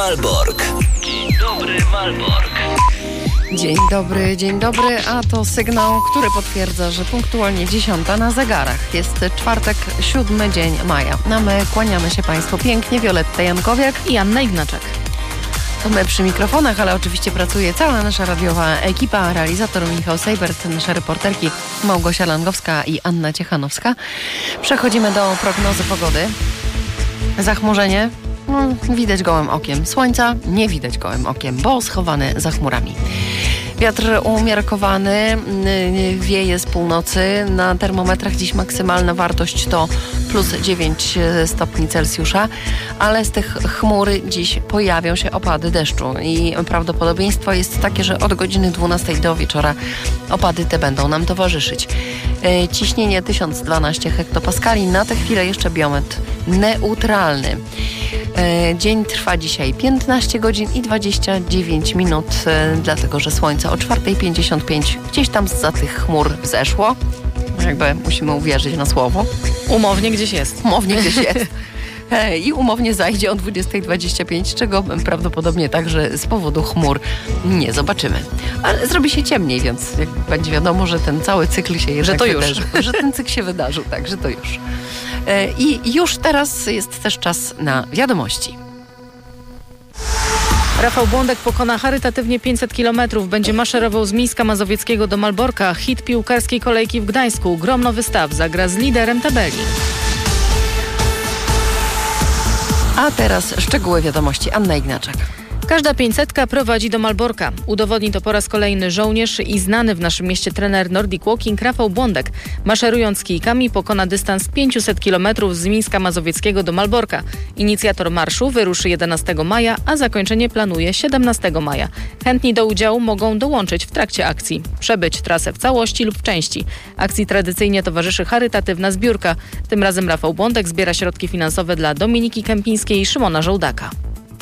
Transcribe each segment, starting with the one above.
Malbork. Dzień dobry, Malbork. Dzień dobry, a to sygnał, który potwierdza, że punktualnie 10 na zegarach. Jest czwartek, 7 dzień maja. A my kłaniamy się Państwu pięknie. Wioletta Jankowiak i Anna Ignaczek. To my przy mikrofonach, ale oczywiście pracuje cała nasza radiowa ekipa. Realizator Michał Sejbert, nasze reporterki Małgosia Langowska i Anna Ciechanowska. Przechodzimy do prognozy pogody. Zachmurzenie widać gołym okiem. Słońca nie widać gołym okiem, bo schowane za chmurami. Wiatr umiarkowany, wieje z północy. Na termometrach dziś maksymalna wartość to plus 9 stopni Celsjusza, ale z tych chmury dziś pojawią się opady deszczu i prawdopodobieństwo jest takie, że od godziny 12 do wieczora opady te będą nam towarzyszyć. Ciśnienie 1012 hektopaskali, na tę chwilę jeszcze biometr neutralny. Dzień trwa dzisiaj 15 godzin i 29 minut, dlatego że słońce o 4:55 gdzieś tam zza tych chmur wzeszło. Jakby musimy uwierzyć na słowo. Umownie gdzieś jest. I umownie zajdzie o 20:25, czego prawdopodobnie także z powodu chmur nie zobaczymy. Ale zrobi się ciemniej, więc jak będzie wiadomo, że ten cały cykl się jednak wydarzył. Że ten cykl się wydarzył, tak, że to już. I już teraz jest też czas na wiadomości. Rafał Błądek pokona charytatywnie 500 km. Będzie maszerował z Mińska Mazowieckiego do Malborka. Hit piłkarskiej kolejki w Gdańsku. Grom Nowy Staw zagra z liderem tabeli. A teraz szczegóły wiadomości. Anna Ignaczek. Każda 500 prowadzi do Malborka. Udowodni to po raz kolejny żołnierz i znany w naszym mieście trener Nordic Walking Rafał Błądek. Maszerując kijkami pokona dystans 500 km z Mińska Mazowieckiego do Malborka. Inicjator marszu wyruszy 11 maja, a zakończenie planuje 17 maja. Chętni do udziału mogą dołączyć w trakcie akcji. Przebyć trasę w całości lub w części. Akcji tradycyjnie towarzyszy charytatywna zbiórka. Tym razem Rafał Błądek zbiera środki finansowe dla Dominiki Kępińskiej i Szymona Żołdaka.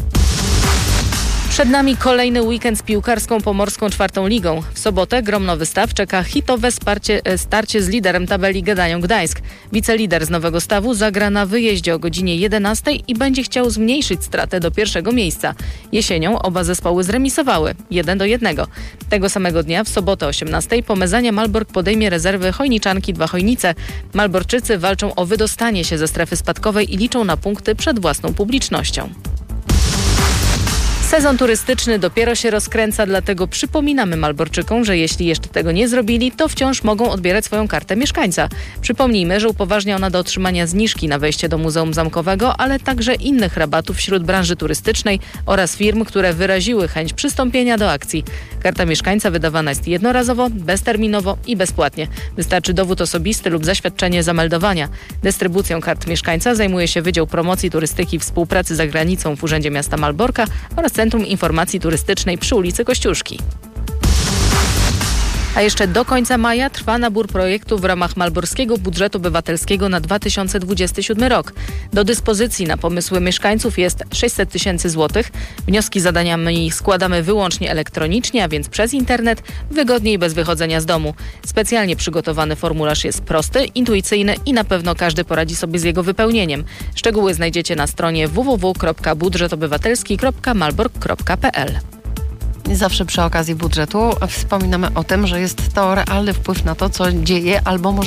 Przed nami kolejny weekend z piłkarską pomorską 4. ligą. W sobotę Grom Nowy Staw czeka hitowe starcie z liderem tabeli Gdanią Gdańsk. Wicelider z Nowego Stawu zagra na wyjeździe o godzinie 11 i będzie chciał zmniejszyć stratę do pierwszego miejsca. Jesienią oba zespoły zremisowały 1-1. Tego samego dnia w sobotę 18 po Mezania Malbork podejmie rezerwy Chojniczanki 2 Chojnice. Malborczycy walczą o wydostanie się ze strefy spadkowej i liczą na punkty przed własną publicznością. Sezon turystyczny dopiero się rozkręca, dlatego przypominamy Malborczykom, że jeśli jeszcze tego nie zrobili, to wciąż mogą odbierać swoją kartę mieszkańca. Przypomnijmy, że upoważnia ona do otrzymania zniżki na wejście do Muzeum Zamkowego, ale także innych rabatów wśród branży turystycznej oraz firm, które wyraziły chęć przystąpienia do akcji. Karta mieszkańca wydawana jest jednorazowo, bezterminowo i bezpłatnie. Wystarczy dowód osobisty lub zaświadczenie zameldowania. Dystrybucją kart mieszkańca zajmuje się Wydział Promocji Turystyki i Współpracy za Granicą w Urzędzie Miasta Malborka oraz Centrum Informacji Turystycznej przy ulicy Kościuszki. A jeszcze do końca maja trwa nabór projektów w ramach Malborskiego Budżetu Obywatelskiego na 2027 rok. Do dyspozycji na pomysły mieszkańców jest 600 000 złotych. Wnioski z zadaniami składamy wyłącznie elektronicznie, a więc przez internet, wygodnie i bez wychodzenia z domu. Specjalnie przygotowany formularz jest prosty, intuicyjny i na pewno każdy poradzi sobie z jego wypełnieniem. Szczegóły znajdziecie na stronie www.budżetobywatelski.malbork.pl. Zawsze przy okazji budżetu wspominamy o tym, że jest to realny wpływ na to, co dzieje albo może